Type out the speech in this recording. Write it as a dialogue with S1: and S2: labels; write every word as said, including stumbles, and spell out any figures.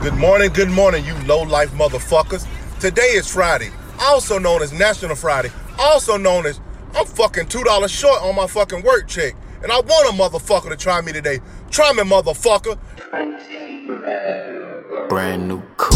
S1: Good morning, good morning, you low-life motherfuckers. Today is Friday, also known as National Friday, also known as I'm fucking two dollars short on my fucking work check. And I want a motherfucker to try me today. Try me, motherfucker.
S2: Brand new coupe.